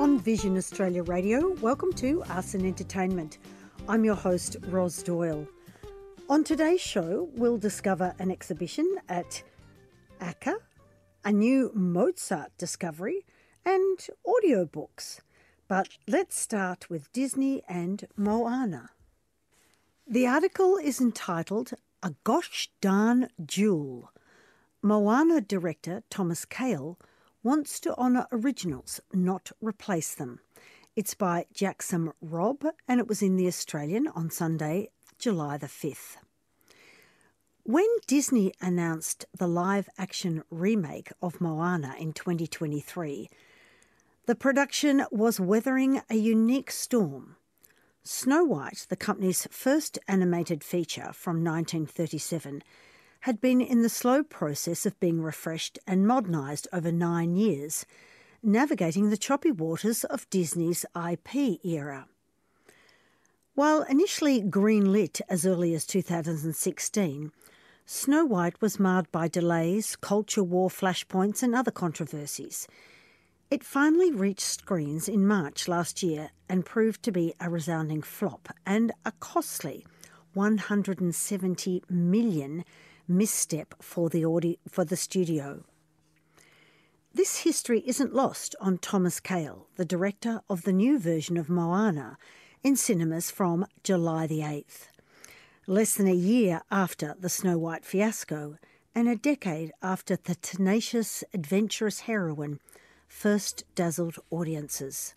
On Vision Australia Radio, welcome to Arts and Entertainment. I'm your host, Ros Doyle. On today's show, we'll discover an exhibition at ACCA, a new Mozart discovery, and audiobooks. But let's start with Disney and Moana. The article is entitled A Gosh Darn Jewel. Moana director Thomas Kail wants to honour originals, not replace them. It's by Jackson Robb, and it was in The Australian on Sunday, July the 5th. When Disney announced the live-action remake of Moana in 2023, the production was weathering a unique storm. Snow White, the company's first animated feature from 1937, had been in the slow process of being refreshed and modernised over 9 years, navigating the choppy waters of Disney's IP era. While initially greenlit as early as 2016, Snow White was marred by delays, culture war flashpoints and other controversies. It finally reached screens in March last year and proved to be a resounding flop and a costly $170 million misstep for the studio. This history isn't lost on Thomas Kail, the director of the new version of Moana, in cinemas from July the 8th. Less than a year after the Snow White fiasco and a decade after the tenacious, adventurous heroine first dazzled audiences.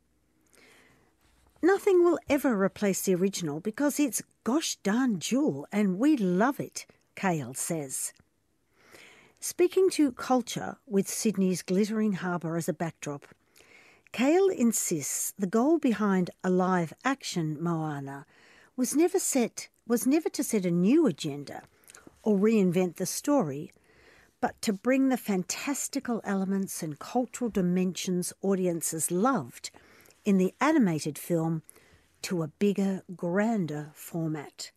Nothing will ever replace the original because it's gosh darn jewel and we love it, Kail says. Speaking to Culture with Sydney's glittering harbour as a backdrop, Kail insists the goal behind a live-action Moana was never to set a new agenda or reinvent the story, but to bring the fantastical elements and cultural dimensions audiences loved in the animated film to a bigger, grander format.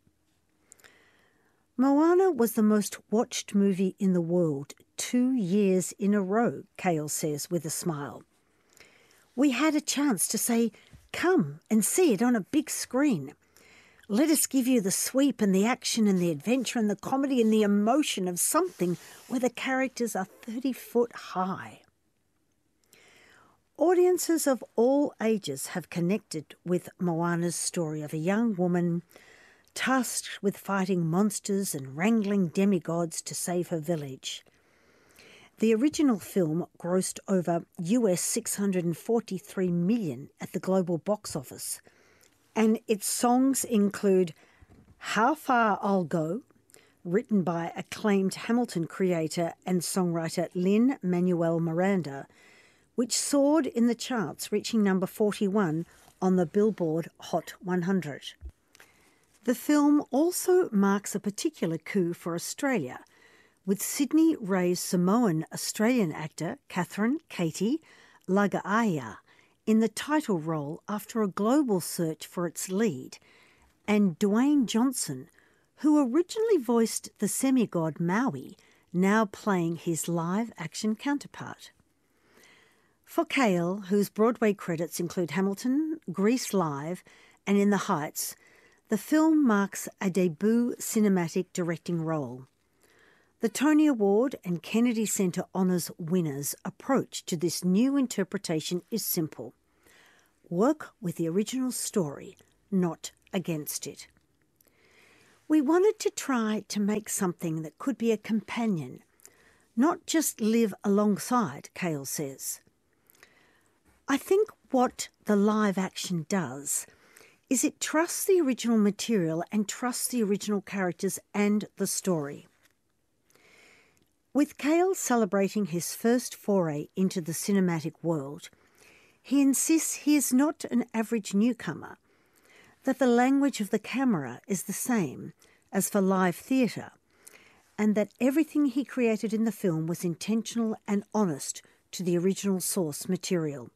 Moana was the most watched movie in the world 2 years in a row, Kail says with a smile. We had a chance to say, come and see it on a big screen. Let us give you the sweep and the action and the adventure and the comedy and the emotion of something where the characters are 30 foot high. Audiences of all ages have connected with Moana's story of a young woman tasked with fighting monsters and wrangling demigods to save her village. The original film grossed over US $643 million at the global box office, and its songs include How Far I'll Go, written by acclaimed Hamilton creator and songwriter Lin-Manuel Miranda, which soared in the charts, reaching number 41 on the Billboard Hot 100. The film also marks a particular coup for Australia, with Sydney-raised Samoan Australian actor Catherine Katie Laga'aya in the title role after a global search for its lead, and Dwayne Johnson, who originally voiced the semi-god Maui, now playing his live-action counterpart. For Kail, whose Broadway credits include Hamilton, Grease Live, and In the Heights, the film marks a debut cinematic directing role. The Tony Award and Kennedy Center Honours winners' approach to this new interpretation is simple. Work with the original story, not against it. We wanted to try to make something that could be a companion, not just live alongside, Kail says. I think what the live action does is it trusts the original material and trusts the original characters and the story. With Kail celebrating his first foray into the cinematic world, he insists he is not an average newcomer, that the language of the camera is the same as for live theatre, and that everything he created in the film was intentional and honest to the original source material.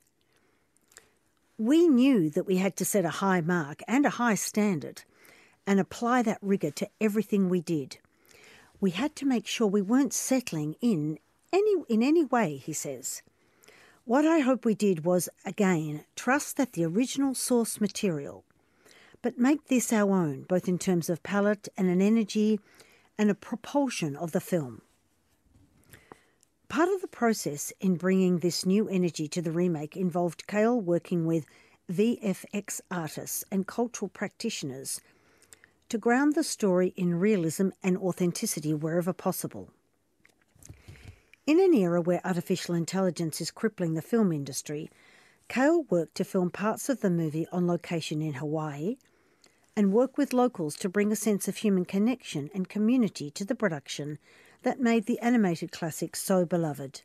We knew that we had to set a high mark and a high standard and apply that rigour to everything we did. We had to make sure we weren't settling in any way, he says. What I hope we did was, again, trust that the original source material, but make this our own, both in terms of palette and an energy and a propulsion of the film. Part of the process in bringing this new energy to the remake involved Cale working with VFX artists and cultural practitioners to ground the story in realism and authenticity wherever possible. In an era where artificial intelligence is crippling the film industry, Cale worked to film parts of the movie on location in Hawaii and work with locals to bring a sense of human connection and community to the production that made the animated classic so beloved.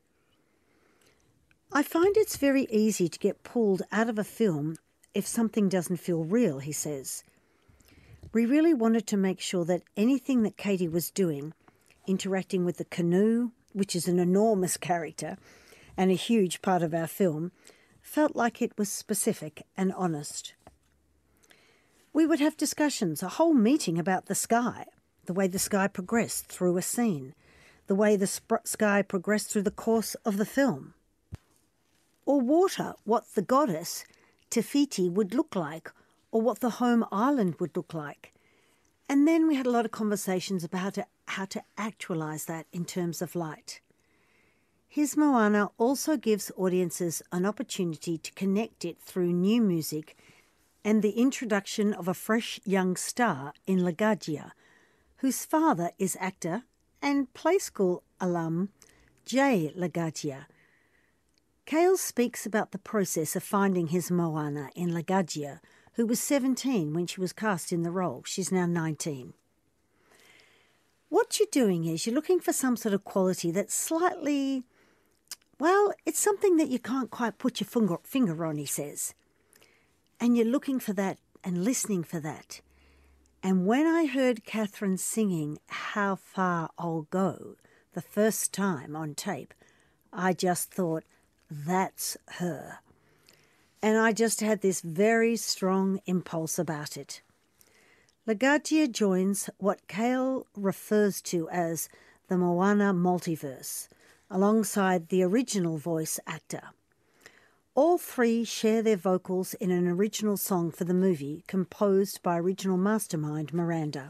I find it's very easy to get pulled out of a film if something doesn't feel real, he says. We really wanted to make sure that anything that Katie was doing, interacting with the canoe, which is an enormous character and a huge part of our film, felt like it was specific and honest. We would have discussions, a whole meeting about the sky, the way the sky progressed through a scene, the way the sky progressed through the course of the film. Or water, what the goddess Te Fiti would look like, or what the home island would look like. And then we had a lot of conversations about how to actualise that in terms of light. His Moana also gives audiences an opportunity to connect it through new music and the introduction of a fresh young star in Lagagia, whose father is actor and play school alum Jay Lagagia. Cale speaks about the process of finding his Moana in Lagagia, who was 17 when she was cast in the role. She's now 19. What you're doing is you're looking for some sort of quality that's slightly, well, it's something that you can't quite put your finger on, he says. And you're looking for that and listening for that. And when I heard Catherine singing How Far I'll Go the first time on tape, I just thought, that's her. And I just had this very strong impulse about it. Lagagia joins what Cale refers to as the Moana multiverse, alongside the original voice actor. All three share their vocals in an original song for the movie, composed by original mastermind Miranda.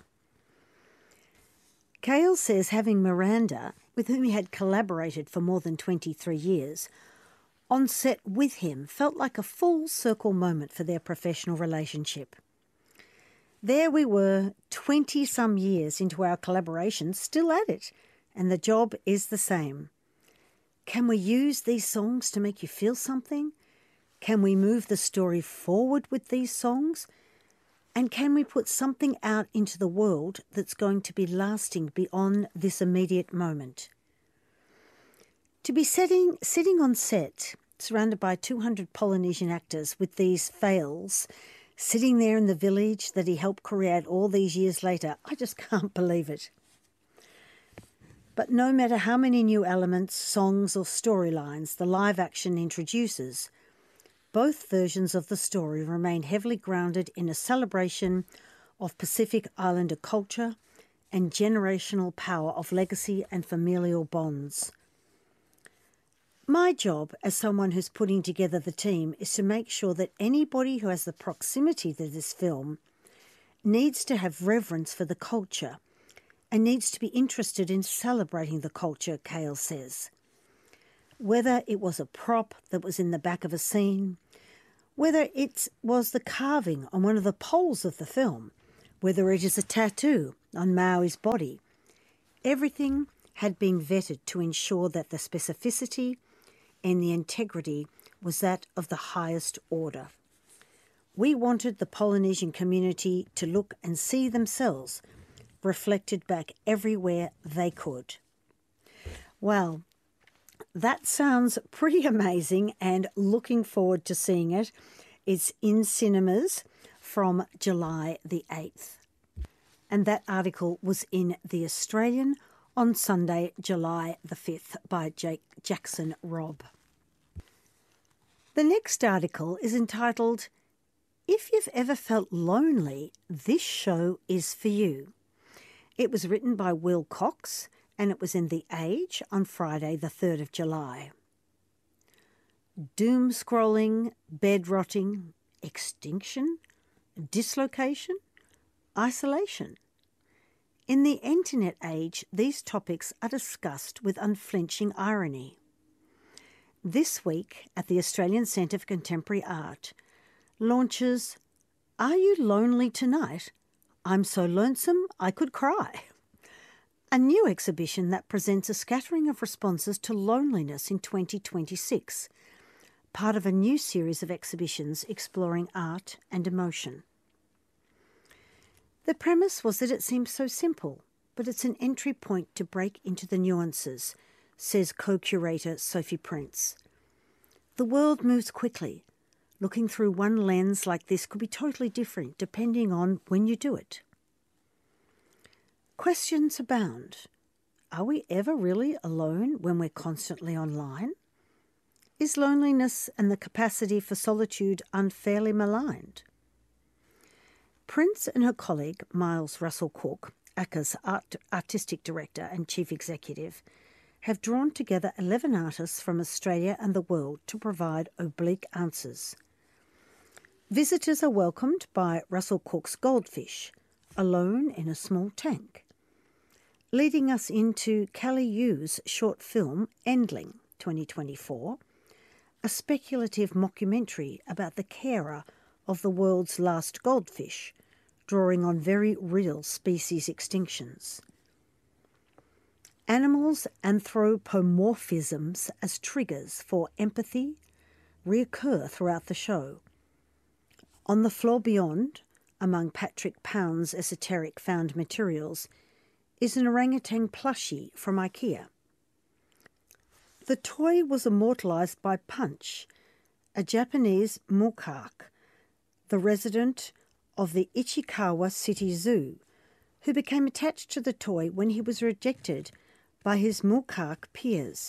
Cale says having Miranda, with whom he had collaborated for more than 23 years, on set with him felt like a full circle moment for their professional relationship. There we were, 20-some years into our collaboration, still at it, and the job is the same. Can we use these songs to make you feel something? Can we move the story forward with these songs? And can we put something out into the world that's going to be lasting beyond this immediate moment? To be sitting on set, surrounded by 200 Polynesian actors with these fails, sitting there in the village that he helped create all these years later, I just can't believe it. But no matter how many new elements, songs or storylines the live action introduces, both versions of the story remain heavily grounded in a celebration of Pacific Islander culture and generational power of legacy and familial bonds. My job as someone who's putting together the team is to make sure that anybody who has the proximity to this film needs to have reverence for the culture and needs to be interested in celebrating the culture, Cale says. Whether it was a prop that was in the back of a scene, whether it was the carving on one of the poles of the film, whether it is a tattoo on Maui's body, everything had been vetted to ensure that the specificity and the integrity was that of the highest order. We wanted the Polynesian community to look and see themselves reflected back everywhere they could. Well, that sounds pretty amazing, and looking forward to seeing it. It's in cinemas from July the 8th. And that article was in The Australian on Sunday, July the 5th by Jackson Robb. The next article is entitled, If You've Ever Felt Lonely, This Show is for You. It was written by Will Cox and it was in The Age on Friday the 3rd of July. doom scrolling, bed rotting, extinction, dislocation, isolation. In the internet age, these topics are discussed with unflinching irony. This week at the Australian Centre for Contemporary Art launches Are You Lonely Tonight? I'm So Lonesome I Could Cry. A new exhibition that presents a scattering of responses to loneliness in 2026, part of a new series of exhibitions exploring art and emotion. The premise was that it seems so simple, but it's an entry point to break into the nuances, says co-curator Sophie Prince. The world moves quickly. Looking through one lens like this could be totally different depending on when you do it. Questions abound. Are we ever really alone when we're constantly online? Is loneliness and the capacity for solitude unfairly maligned? Prince and her colleague, Miles Russell-Cook, ACCA's artistic director and chief executive, have drawn together 11 artists from Australia and the world to provide oblique answers. Visitors are welcomed by Russell-Cook's Goldfish, Alone in a Small Tank, leading us into Kelly Yu's short film Endling 2024, a speculative mockumentary about the carer of the world's last goldfish, drawing on very real species extinctions. Animals' anthropomorphisms as triggers for empathy reoccur throughout the show. On the Floor Beyond, among Patrick Pound's esoteric found materials, is an orangutan plushie from IKEA. The toy was immortalised by Punch, a Japanese macaque, the resident of the Ichikawa City Zoo, who became attached to the toy when he was rejected by his macaque peers.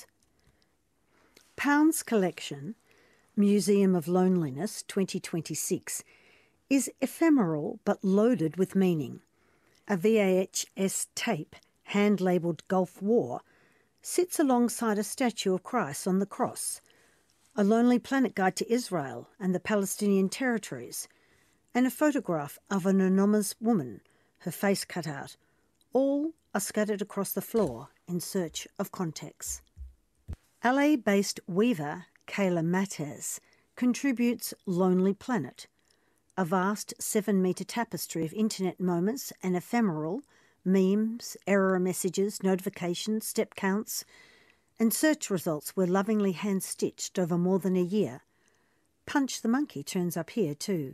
Pound's collection, Museum of Loneliness 2026, is ephemeral but loaded with meaning. A VHS tape, hand-labelled Gulf War, sits alongside a statue of Christ on the cross, a Lonely Planet guide to Israel and the Palestinian territories, and a photograph of an anonymous woman, her face cut out. All are scattered across the floor in search of context. LA-based weaver Kayla Mattez contributes Lonely Planet, a vast 7-metre tapestry of internet moments and ephemeral, memes, error messages, notifications, step counts, and search results were lovingly hand-stitched over more than a year. Punch the Monkey turns up here too.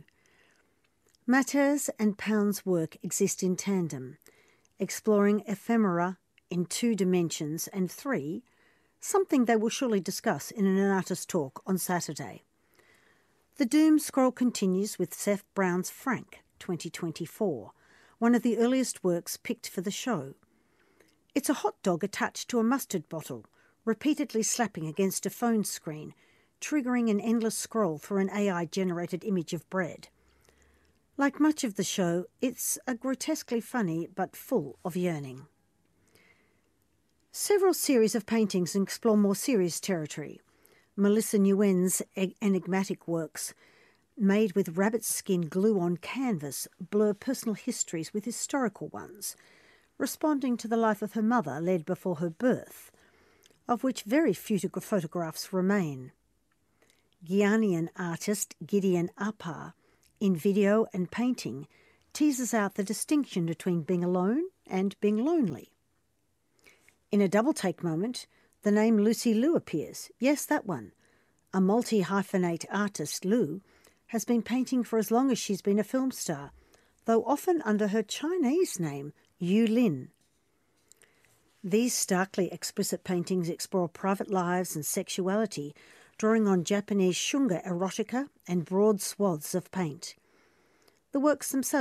Mattez and Pound's work exist in tandem, exploring ephemera in 2 dimensions and 3, something they will surely discuss in an artist talk on Saturday. The doom scroll continues with Seth Brown's Frank 2024, one of the earliest works picked for the show. It's a hot dog attached to a mustard bottle, repeatedly slapping against a phone screen, triggering an endless scroll through an AI-generated image of bread. Like much of the show, it's a grotesquely funny but full of yearning. Several series of paintings explore more serious territory. Melissa Nguyen's enigmatic works, made with rabbit skin glue on canvas, blur personal histories with historical ones, responding to the life of her mother led before her birth, of which very few photographs remain. Guyanian artist Gideon Apar, in video and painting, teases out the distinction between being alone and being lonely. In a double-take moment, the name Lucy Liu appears. Yes, that one. A multi-hyphenate artist, Liu, has been painting for as long as she's been a film star, though often under her Chinese name, Yu Lin. These starkly explicit paintings explore private lives and sexuality, drawing on Japanese shunga erotica and broad swaths of paint. The works themselves